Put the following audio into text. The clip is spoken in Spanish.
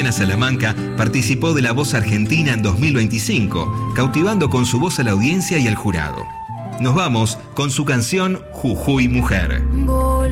Jimena Salamanca participó de La Voz Argentina en 2025, cautivando con su voz a la audiencia y al jurado. Nos vamos con su canción Jujuy Mujer.